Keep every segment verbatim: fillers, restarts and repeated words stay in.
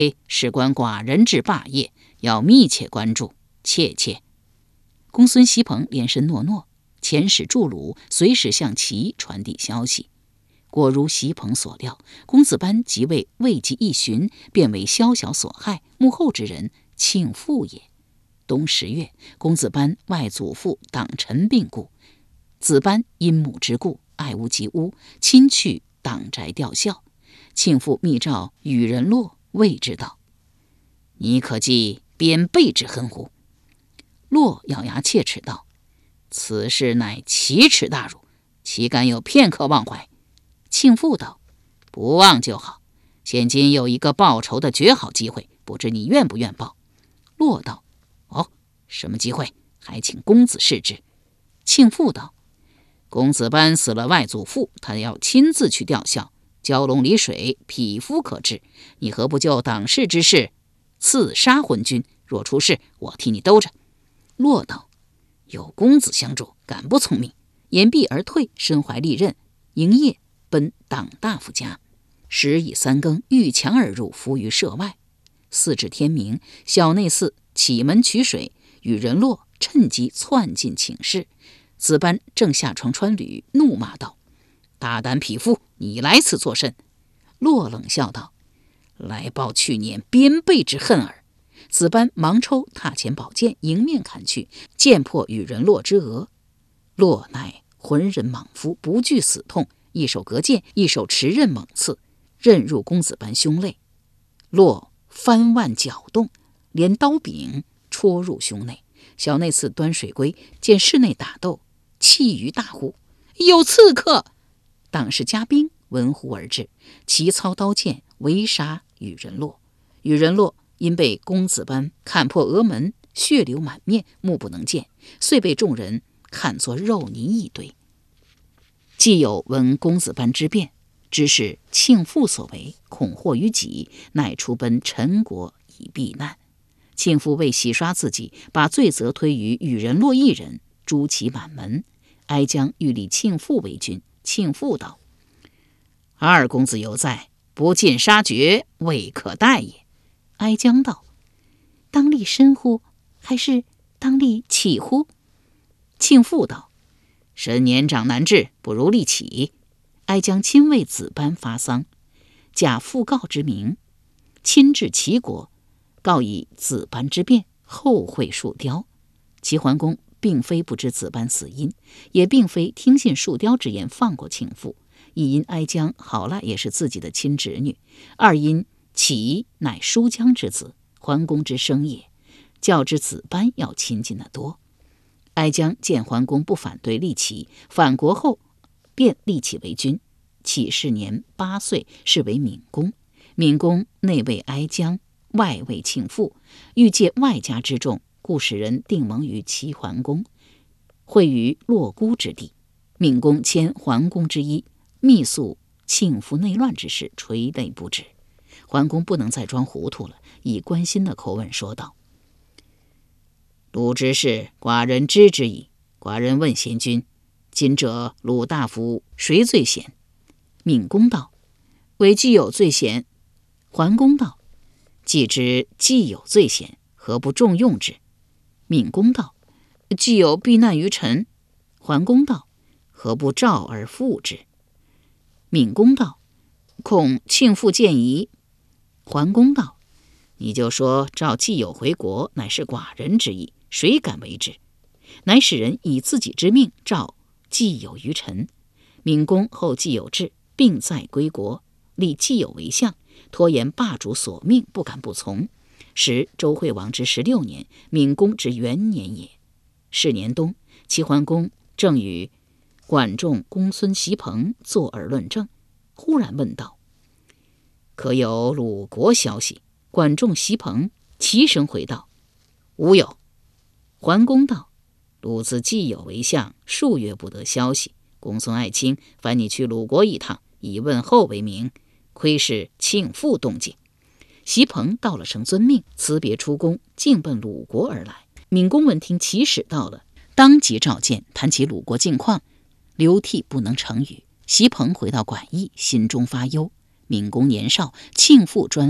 事关寡人之霸业，要密切关注，切切。公孙锡鹏连声诺诺，遣使驻鲁，随时向齐传递消息。果如锡鹏所料，公子班即位未及一旬，便为宵小所害，幕后之人庆父也。冬十月，公子班外祖父党臣病故，子班因母之故，爱屋及乌，亲去党宅吊孝。庆父密诏与人洛谓之道：“你可记边备之恨乎？”洛咬牙切齿道：“此事乃奇耻大辱，岂敢有片刻忘怀？”庆父道：“不忘就好，现今有一个报仇的绝好机会，不知你愿不愿报？”洛道：“哦，什么机会？还请公子示之。”庆父道：“公子班死了外祖父，他要亲自去吊孝，蛟龙离水，匹夫可治。你何不就党事之事刺杀昏君？若出事，我替你兜着。”洛道：“有公子相助，敢不从命？”言毕而退，身怀利刃，营夜奔党大夫家。时已三更，遇墙而入，伏于舍外。四至天明，小内侍启门取水，与人洛趁机窜进寝室。子班正下床穿履，怒骂道：“大胆匹夫，你来此作甚？”洛冷笑道：“来报去年边备之恨耳。”子班忙抽踏前宝剑，迎面砍去，剑破与人洛之额。洛乃浑人莽夫，不惧死痛，一手隔剑，一手持刃猛刺，刃入公子班胸肋。洛翻腕搅动，连刀柄戳入胸内。小内侍端水归，见室内打斗，气于大呼：“有刺客！”党士加兵闻呼而至，齐操刀剑围杀与人洛。与人洛因被公子班砍破额门，血流满面，目不能见，遂被众人看作肉泥一堆。既有闻公子班之变，知是庆父所为，恐祸于己，乃出奔陈国以避难。庆父为洗刷自己，把罪责推于与人洛一人，诛其满门。哀姜欲立庆父为君，庆父道：“二公子犹在，不尽杀绝，未可待也。”哀姜道：“当立身乎？还是当立起乎？”庆父道：“身年长难治，不如立起。”哀姜亲为子班发丧，假讣告之名，亲至齐国，告以子班之变，后会树雕。齐桓公并非不知子班死因，也并非听信树雕之言放过庆父，一因哀姜好赖也是自己的亲侄女，二因齐乃叔姜之子，桓公之生也，较之子班要亲近得多。哀姜见桓公不反对立齐，返国后便立齐为君。启是年八岁，是为闵公。闵公内为哀姜，外为庆父，欲借外家之众，故使人定盟于齐桓公，会于洛姑之地。闵公迁桓公之衣，密诉庆父内乱之事，垂泪不止。桓公不能再装糊涂了，以关心的口吻说道：“鲁之事，寡人知之矣。寡人问贤君，今者鲁大夫谁最贤？”闵公道：“唯既有最贤。”桓公道：“既知既有最贤，何不重用之？”闵公道：“既有避难于臣。”桓公道：“何不召而复之？”闵公道：“恐庆父见疑。”桓公道：“你就说召既有回国，乃是寡人之意，谁敢为之？乃使人以自己之命召既有于臣。闵公后既有志，并在归国，立既有为相，拖延霸主所命，不敢不从。时周惠王之十六年，闵公之元年也。是年冬，齐桓公正与管仲、公孙锡鹏坐而论政，忽然问道：“可有鲁国消息？”管仲、锡鹏齐声回道：“无有。”桓公道：“鲁自既有为相，数月不得消息。公孙爱卿，烦你去鲁国一趟，以问候为名，窥视庆父动静。”锡鹏道了声遵命，辞别出宫，径奔鲁国而来。闵公闻听齐使到了，当即召见，谈起鲁国近况，流涕不能成语。锡鹏回到馆驿，心中发忧。闵公年少，庆父专横，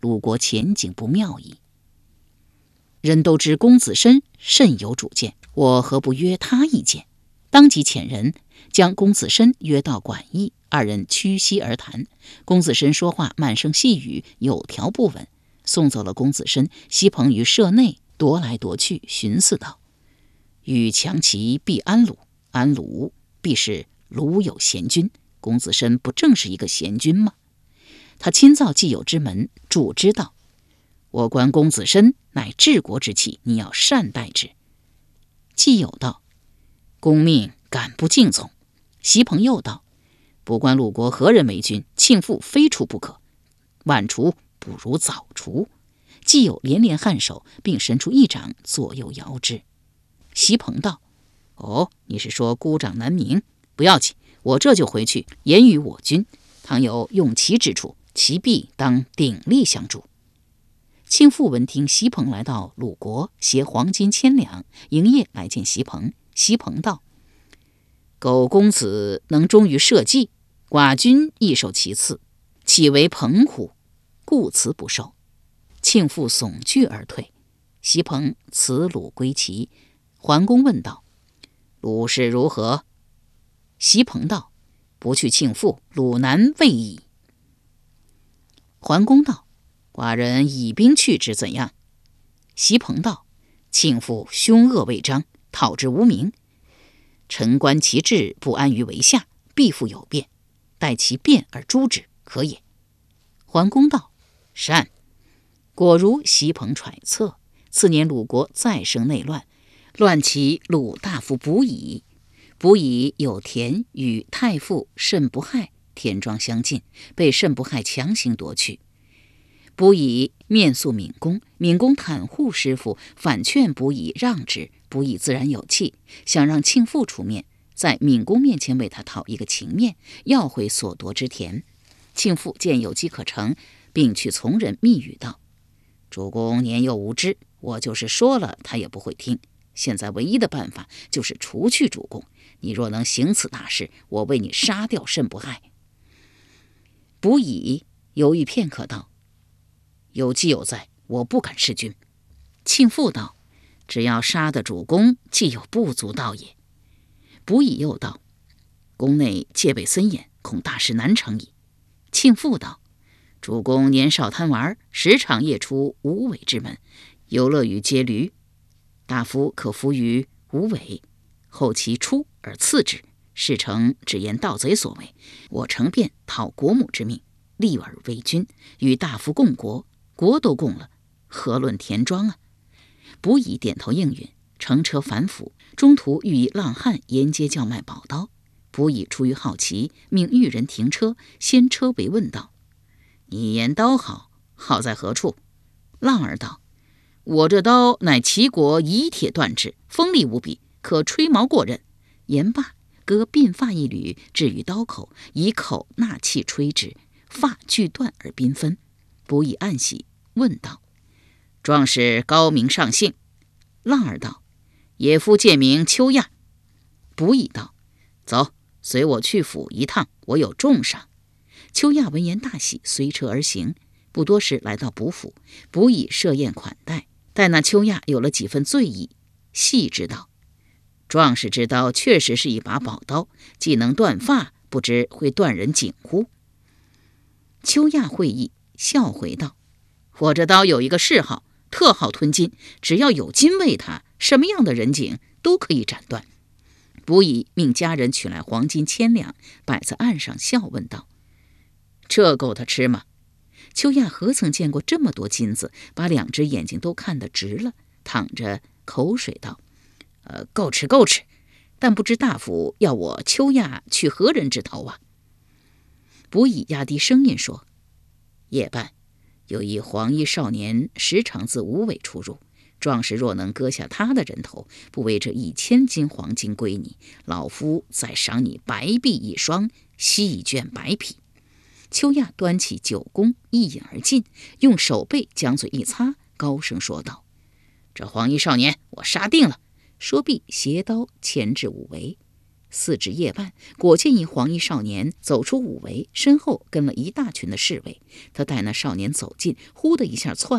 鲁国前景不妙矣。人都知公子申甚有主见，我何不约他一见？当即遣人将公子申约到馆驿，二人屈膝而谈。公子申说话慢声细语，有条不紊。送走了公子申，西彭于舍内踱来踱去，寻思道：欲强其必安鲁，安鲁必是鲁有贤君。公子申不正是一个贤君吗？他亲造既有之门，主之道：我观公子申乃治国之器，你要善待之。既有道：公命敢不敬从？席朋又道：不管鲁国何人为君，庆父非除不可，晚除不如早除。既有连连颔首，并伸出一掌左右摇之。席朋道：哦，你是说孤掌难鸣？不要紧，我这就回去言语我君，倘有用其之处，其必当鼎力相助。庆父闻听席朋来到鲁国，携黄金千两，营业来见席朋。席朋道：苟公子能忠于社稷，寡君亦受其赐，岂为朋乎？故辞不受。庆父悚惧而退。席朋辞鲁归齐。桓公问道：鲁事如何？席朋道：不去庆父，鲁难未矣。桓公道：寡人以兵去之，怎样？席朋道：庆父凶恶未彰，讨之无名。臣观其志，不安于为下，必复有变，待其变而诛之，可也。桓公道：善。果如席朋揣测。次年鲁国再生内乱，乱其鲁大夫卜乙。卜乙有田与太傅慎不害田庄相近，被慎不害强行夺去。卜乙面诉闵公，闵公袒护师傅，反劝卜乙让之。卜乙自然有气，想让庆父出面，在闵公面前为他讨一个情面，要回所夺之田。庆父见有机可乘，并去从人密语道：主公年幼无知，我就是说了他也不会听。现在唯一的办法就是除去主公，你若能行此大事，我为你杀掉慎不害。卜乙犹豫片刻道：有基有在，我不敢弑君。庆父道：只要杀得主公，既有不足道也。卜乙又道：宫内戒备森严，恐大事难成矣。庆父道：主公年少贪玩，时常夜出无尾之门，游乐于街驴。大夫可伏于无尾，后其出而刺之，事成只言盗贼所为。我诚便讨国母之命，立而为君，与大夫共国，国都共了，何论田庄啊？卜乙点头应允，乘车返府，中途遇一浪汉沿街叫卖宝刀。卜乙出于好奇，命玉人停车，先车为问道：你言刀好，好在何处？浪儿道：我这刀乃齐国以铁锻制，锋利无比，可吹毛过刃。言罢，割鬓发一缕，置于刀口，以口纳气吹之，发俱断而缤纷。卜乙暗喜，问道：壮士高明上姓？浪儿道：野夫借名秋亚。卜乙道：走，随我去府一趟，我有重赏。秋亚闻言大喜，随车而行。不多时来到卜府，卜乙设宴款待。待那秋亚有了几分醉意，细知道壮士之刀确实是一把宝刀，既能断发，不知会断人颈乎？秋亚会意，笑回道：我这刀有一个嗜好，特好吞金，只要有金喂它，什么样的人颈都可以斩断。卜乙命家人取来黄金千两，摆在案上，笑问道：这够他吃吗？秋亚何曾见过这么多金子，把两只眼睛都看得直了，淌着口水道：呃，够吃够吃，但不知大夫要我秋亚去何人之头啊？卜乙压低声音说：夜半有一黄衣少年，时常自无尾出入，壮士若能割下他的人头，不为这一千斤黄金归你，老夫再赏你白璧一双，细绢白匹。秋亚端起酒盅，一饮而尽，用手背将嘴一擦，高声说道：这黄衣少年我杀定了。说毕，携刀牵至五围。 四至夜半，果见一黄衣少年走出五围，身后跟了一大群的侍卫。他待那少年走近，忽的一下窜